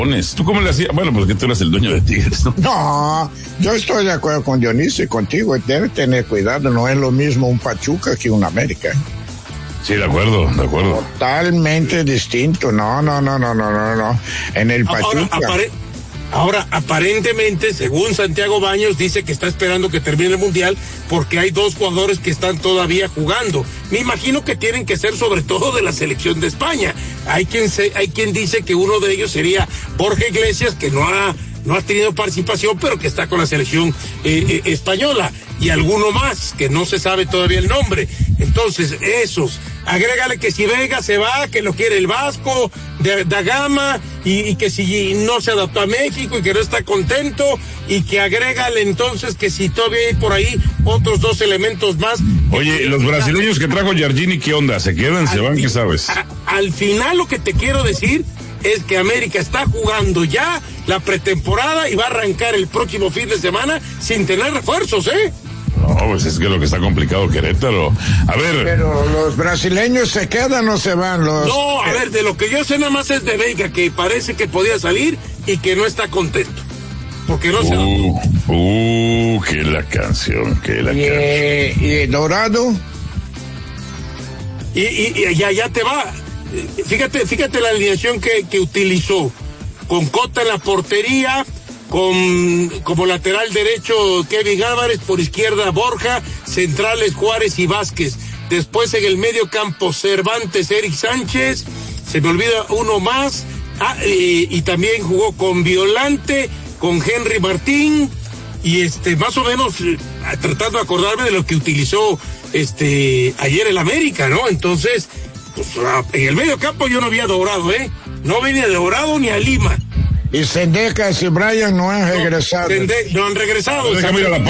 ¿Tú cómo le hacías? Bueno, porque tú eras el dueño de Tigres, ¿no? No, yo estoy de acuerdo con Dionisio y contigo. Debe tener cuidado, no es lo mismo un Pachuca que un América. Sí, de acuerdo. Totalmente distinto. No. En el Pachuca. Ahora, aparentemente, según Santiago Baños, dice que está esperando que termine el Mundial porque hay 2 jugadores que están todavía jugando. Me imagino que tienen que ser sobre todo de la selección de España. Hay quien dice que uno de ellos sería Borja Iglesias, que no ha tenido participación, pero que está con la selección española. Y alguno más, que no se sabe todavía el nombre. Entonces, esos. Agrégale que si Vega se va, que lo quiere el Vasco, da Gama, y que si no se adaptó a México y que no está contento, y que agrégale entonces que si todavía hay por ahí otros 2 elementos más. Oye, los brasileños que trajo Giardini, ¿qué onda? ¿Se quedan, se van? ¿Qué sabes? Al final lo que te quiero decir es que América está jugando ya la pretemporada y va a arrancar el próximo fin de semana sin tener refuerzos, ¿eh? No, pues es que lo que está complicado Querétaro. A ver. Pero los brasileños se quedan o se van No, a ver, de lo que yo sé nada más es de Vega, que parece que podía salir y que no está contento. Porque no se que la canción. ¿Y Dorado? Y ya te va. Fíjate la alineación que utilizó. Con Cota en la portería, como lateral derecho Kevin Álvarez, por izquierda Borja, centrales Juárez y Vázquez. Después en el medio campo Cervantes, Eric Sánchez, se me olvida uno más, y también jugó con Violante, con Henry Martín, y más o menos tratando de acordarme de lo que utilizó ayer el América, ¿no? Entonces, pues en el medio campo yo no había Dorado, no venía de Dorado ni a Lima. Y Sendecas y Brian no han regresado. No han regresado. Déjame ir a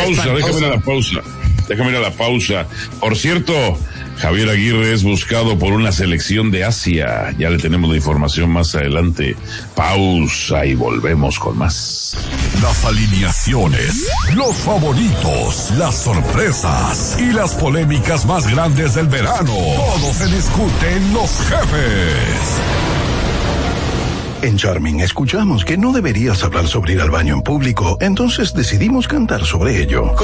la pausa. Por cierto, Javier Aguirre es buscado por una selección de Asia. Ya le tenemos la información más adelante. Pausa y volvemos con más. Las alineaciones, los favoritos, las sorpresas y las polémicas más grandes del verano. Todo se discute en Los Jefes. En Charming escuchamos que no deberías hablar sobre ir al baño en público, entonces decidimos cantar sobre ello.